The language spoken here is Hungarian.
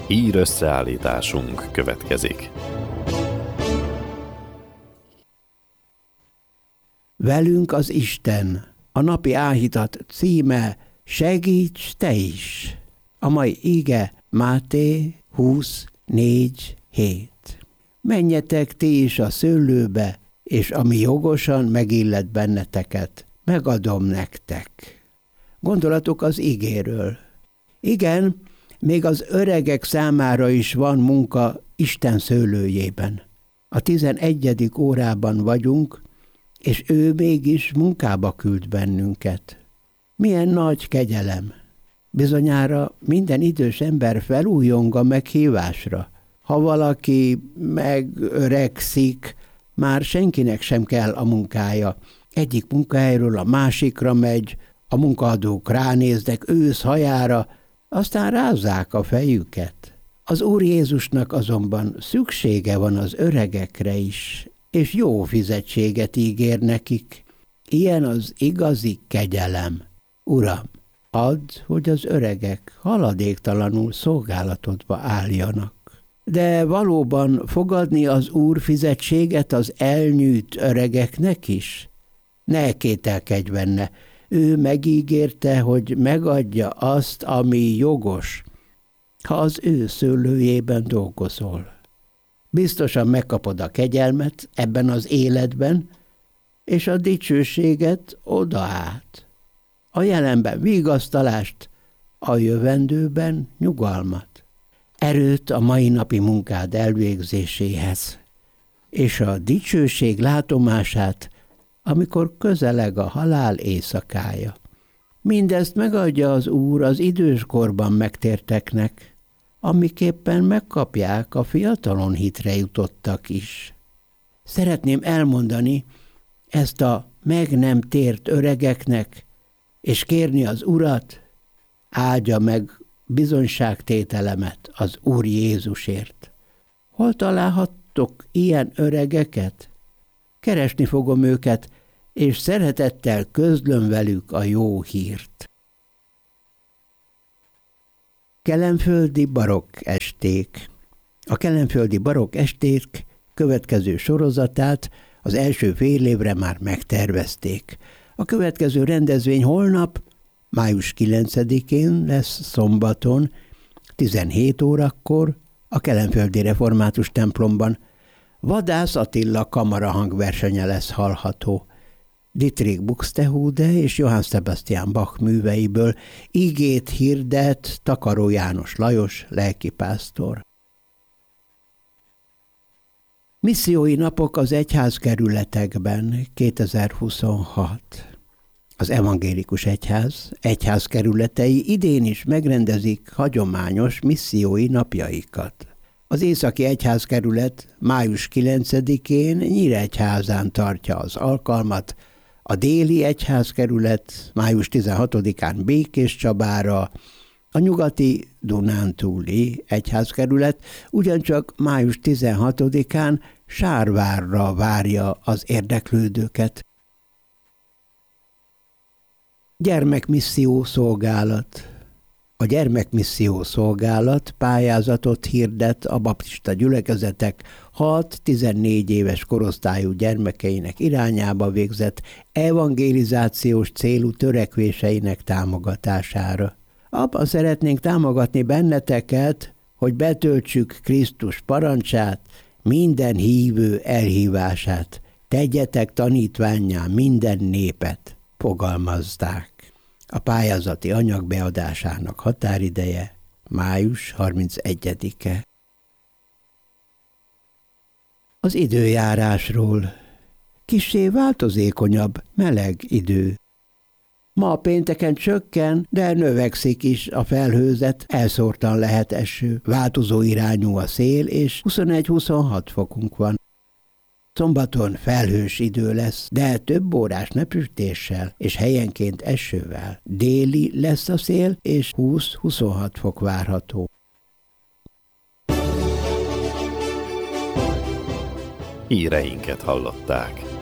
Hír összeállításunk következik. Velünk az Isten. A napi áhítat címe Segíts te is. A mai ige Máté 20:4-7. Menjetek ti is a szőlőbe, és ami jogosan megillet benneteket, megadom nektek. Gondolatok az igéről. Igen, még az öregek számára is van munka Isten szőlőjében. A 11. órában vagyunk, és ő mégis munkába küld bennünket. Milyen nagy kegyelem! Bizonyára minden idős ember felújong a meghívásra. Ha valaki megöregszik, már senkinek sem kell a munkája. Egyik munkahelyről a másikra megy, a munkaadók ránéznek ősz hajára, aztán rázzák a fejüket. Az Úr Jézusnak azonban szüksége van az öregekre is, és jó fizetséget ígér nekik. Ilyen az igazi kegyelem. Uram, add, hogy az öregek haladéktalanul szolgálatodba álljanak. De valóban fogadni az Úr fizetséget az elnyűjt öregeknek is? Ne kételkedj benne, ő megígérte, hogy megadja azt, ami jogos, ha az ő szőlőjében dolgozol. Biztosan megkapod a kegyelmet ebben az életben, és a dicsőséget oda át. A jelenben vigasztalást, a jövendőben nyugalmat. Erőt a mai napi munkád elvégzéséhez, és a dicsőség látomását, amikor közeleg a halál éjszakája. Mindezt megadja az Úr az időskorban megtérteknek, amiképpen megkapják a fiatalon hitre jutottak is. Szeretném elmondani ezt a meg nem tért öregeknek, és kérni az Urat, áldja meg bizonyságtételemet az Úr Jézusért. Hol találhattok ilyen öregeket? Keresni fogom őket, és szeretettel közlöm velük a jó hírt. Kelenföldi barokk esték. A kelenföldi barokk esték következő sorozatát az első fél évre már megtervezték. A következő rendezvény holnap, május 9-én lesz szombaton, 17 órakor a Kelenföldi Református templomban. Vadász Attila kamarahangversenye lesz hallható. Dietrich Buxtehude és Johann Sebastian Bach műveiből igét hirdet Takaró János Lajos lelkipásztor. Missziói napok az egyházkerületekben 2026. Az evangélikus egyház egyházkerületei idén is megrendezik hagyományos missziói napjaikat. Az északi egyházkerület május 9-én Nyíregyházán tartja az alkalmat, a déli egyházkerület május 16-án Békéscsabára, a nyugati Dunántúli egyházkerület ugyancsak május 16-án Sárvárra várja az érdeklődőket. Gyermekmisszió szolgálat. A gyermekmisszió szolgálat pályázatot hirdet a baptista gyülekezetek 6-14 éves korosztályú gyermekeinek irányába végzett evangelizációs célú törekvéseinek támogatására. Abban szeretnénk támogatni benneteket, hogy betöltsük Krisztus parancsát, minden hívő elhívását, tegyetek tanítvánnyá minden népet, fogalmazták. A pályázati anyag beadásának határideje május 31-e. Az időjárásról. Kissé változékonyabb, meleg idő. Ma pénteken csökken, de növekszik is a felhőzet, elszórtan lehet eső, változó irányú a szél, és 21-26 fokunk van. Szombaton felhős idő lesz, de több órás napsütéssel és helyenként esővel. Déli lesz a szél, és 20-26 fok várható. Híreinket hallották.